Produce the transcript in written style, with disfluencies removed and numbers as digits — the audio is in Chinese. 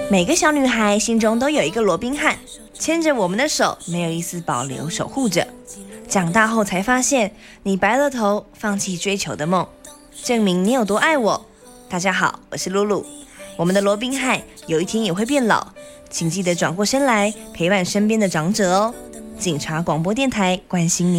每个小女孩心中都有一个罗宾汉，牵着我们的手，没有一丝保留守护着。长大后才发现，你白了头，放弃追求的梦，证明你有多爱我。大家好，我是露露。我们的罗宾汉有一天也会变老，请记得转过身来陪伴身边的长者哦。警察广播电台关心你。